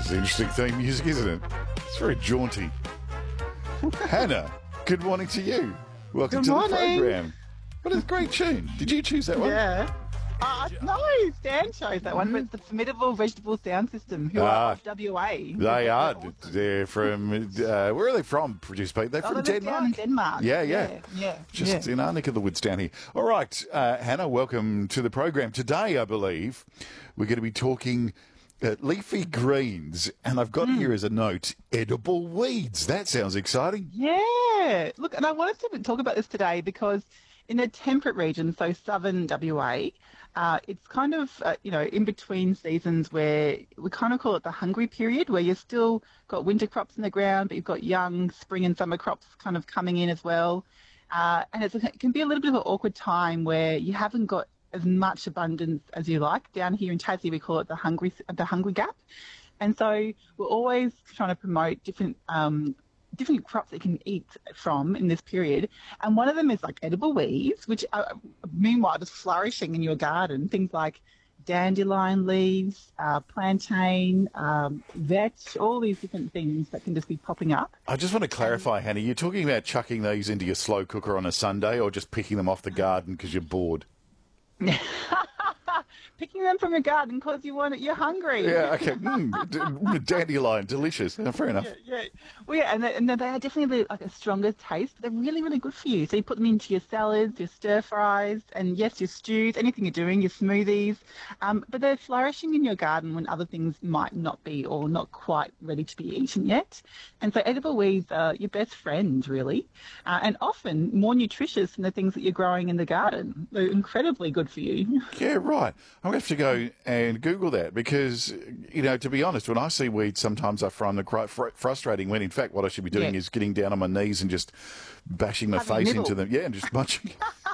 It's interesting theme music, isn't it? It's very jaunty. Hannah, good morning to you. Welcome to the program. What a great tune. Did you choose that one? Yeah. No, Stan chose that one, but it's the Formidable Vegetable Sound System, who are of WA. They are. They're from, where are they from, Producer Pete? They're from Denmark. Down in Denmark. Yeah. Just in our neck of the woods down here. All right, Hannah, welcome to the program. Today, I believe, we're going to be talking leafy greens, and I've got here as a note, edible weeds. That sounds exciting. Yeah. Look, and I wanted to talk about this today because in the temperate region, so southern WA, it's kind of, in between seasons where we kind of call it the hungry period, where you've still got winter crops in the ground, but you've got young spring and summer crops kind of coming in as well. And it can be a little bit of an awkward time where you haven't got as much abundance as you like. Down here in Tassie, we call it the hungry gap. And so we're always trying to promote different crops that you can eat from in this period. And one of them is like edible weeds, which are meanwhile just flourishing in your garden. Things like dandelion leaves, plantain, vetch, all these different things that can just be popping up. I just want to clarify, Hannah, you're talking about chucking these into your slow cooker on a Sunday or just picking them off the garden because you're bored? Picking them from your garden because you're hungry. Yeah, okay. Dandelion, delicious. Fair enough. Yeah. Well, yeah, and they are definitely like a stronger taste, but they're really, really good for you. So you put them into your salads, your stir fries, and yes, your stews, anything you're doing, your smoothies. But they're flourishing in your garden when other things might not be or not quite ready to be eaten yet. And so edible weeds are your best friend, really, and often more nutritious than the things that you're growing in the garden. They're incredibly good for you. Yeah, right. I'm going to have to go and Google that because, to be honest, when I see weeds, sometimes I find them quite frustrating when, in fact, what I should be doing is getting down on my knees and just bashing my face into them. Yeah, and just munching.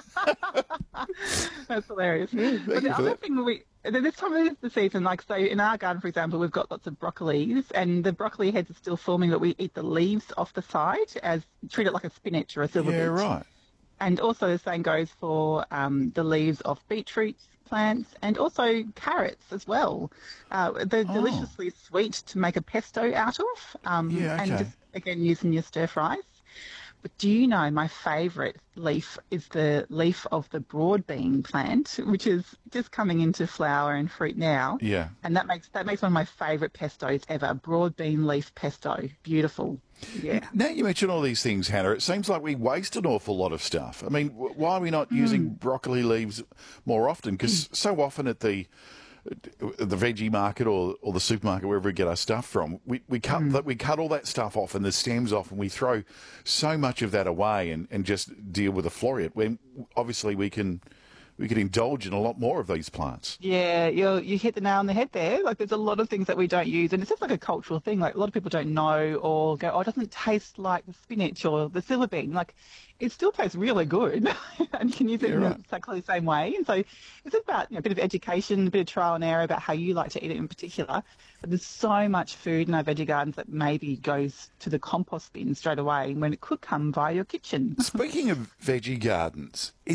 That's hilarious. But the other thing this time of the season, like, so in our garden, for example, we've got lots of broccolis, and the broccoli heads are still forming, but we eat the leaves off the side treat it like a spinach or a silver beet. Yeah, right. And also the same goes for the leaves of beetroot plants and also carrots as well. They're deliciously sweet to make a pesto out of, and just, again, using your stir fries. But do you know my favourite leaf is the leaf of the broadbean plant, which is just coming into flower and fruit now. Yeah. And that makes one of my favourite pestos ever, broadbean leaf pesto. Beautiful. Yeah. Now you mention all these things, Hannah, it seems like we waste an awful lot of stuff. I mean, why are we not using broccoli leaves more often? Because so often at the veggie market or the supermarket, wherever we get our stuff from, we cut all that stuff off and the stems off, and we throw so much of that away and just deal with a floriate when obviously we can indulge in a lot more of these plants. Yeah, you hit the nail on the head there. Like, there's a lot of things that we don't use, and it's just like a cultural thing. Like, a lot of people don't know or go, it doesn't taste like the spinach or the silver bean. Like, it still tastes really good, and you can use it in exactly the same way. And so it's about a bit of education, a bit of trial and error about how you like to eat it in particular. But there's so much food in our veggie gardens that maybe goes to the compost bin straight away when it could come via your kitchen. Speaking of veggie gardens,